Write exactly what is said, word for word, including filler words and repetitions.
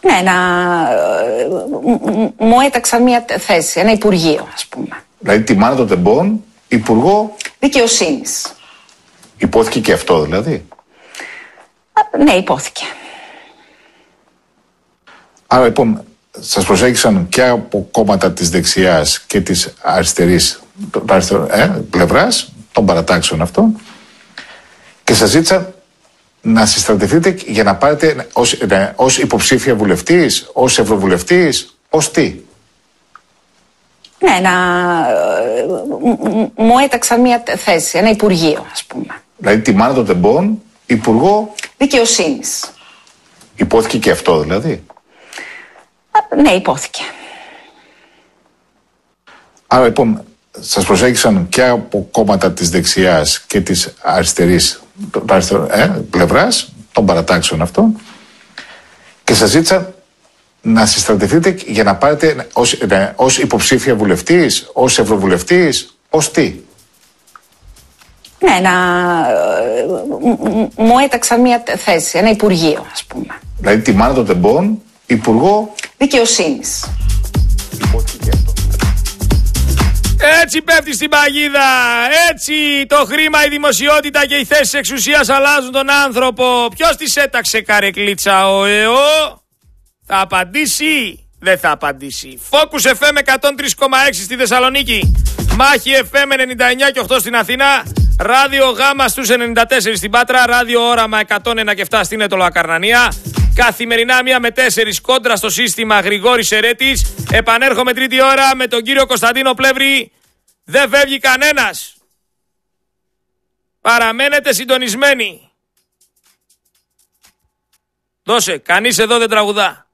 Ναι, να μου έταξαν μια θέση, ένα υπουργείο, ας πούμε. Δηλαδή τη Μάνα των Τεμπών υπουργό δικαιοσύνης. Υπόθηκε και αυτό δηλαδή? Α, ναι, υπόθηκε. Άρα λοιπόν σας προσέγγισαν και από κόμματα της δεξιάς και της αριστερής ε, πλευράς των παρατάξεων αυτών και σας ζήτησαν να συστρατευτείτε για να πάρετε ως, ναι, ως υποψήφια βουλευτής, ως ευρωβουλευτής, ως τι? Ναι, να μου έταξαν μια θέση, ένα υπουργείο, ας πούμε. Δηλαδή τη Μάνα των Τεμπών υπουργό δικαιοσύνης. Υπόθηκε και αυτό δηλαδή? Α, ναι, υπόθηκε. Άρα λοιπόν σας προσέγγισαν και από κόμματα της δεξιάς και της αριστερής ε, πλευράς των παρατάξεων αυτών και σας ζήτησαν να συστρατευτείτε για να πάρετε ως, ναι, ως υποψήφια βουλευτής, ως ευρωβουλευτής, ως τι? Ναι, να μου έταξαν μια θέση, ένα υπουργείο, ας πούμε. Δηλαδή τη Μάνα των Τεμπών υπουργό δικαιοσύνης. Έτσι πέφτει στην παγίδα. Έτσι το χρήμα, η δημοσιότητα και οι θέσεις εξουσίας αλλάζουν τον άνθρωπο. Ποιος τις έταξε, καρεκλίτσα? Ο ΕΟ? Θα απαντήσει? Δεν θα απαντήσει. Focus εφ εμ εκατόν τρία κόμμα έξι στη Θεσσαλονίκη. Μάχη εφ εμ ενενήντα εννιά και οκτώ στην Αθήνα. Ράδιο Γάμα στους ενενήντα τέσσερα στην Πάτρα. Ράδιο Όραμα εκατόν ένα και επτά στην Έτωλο Ακαρνανία. Καθημερινά μία με τέσσερις κόντρα στο σύστημα Γρηγόρης Ερέτης. Επανέρχομαι τρίτη ώρα με τον κύριο Κωνσταντίνο Πλεύρη. Δεν φεύγει κανένας. Παραμένετε συντονισμένοι. Δώσε, κανείς εδώ δεν τραγουδά.